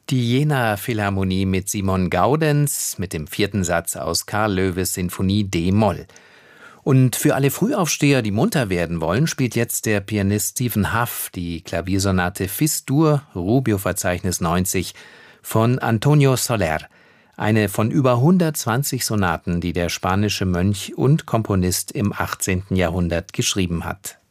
Die Jenaer Philharmonie mit Simon Gaudenz mit dem 4. Satz aus Karl Loewes Sinfonie d-Moll. Und für alle Frühaufsteher, die munter werden wollen, spielt jetzt der Pianist Stephen Huff die Klaviersonate Fis-Dur, Rubio-Verzeichnis 90 von Antonio Soler. Eine von über 120 Sonaten, die der spanische Mönch und Komponist im 18. Jahrhundert geschrieben hat.